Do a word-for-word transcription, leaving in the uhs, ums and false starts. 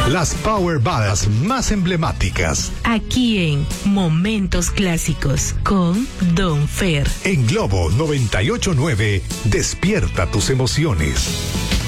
Las power ballads más emblemáticas. Aquí en Momentos Clásicos con Don Fer. En Globo noventa y ocho punto nueve, despierta tus emociones.